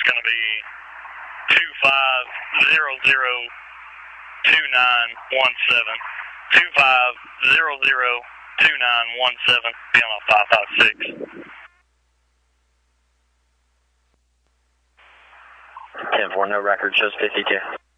It's going to be 25002917. 25002917. Being on 556. 10-4, no record, shows 52.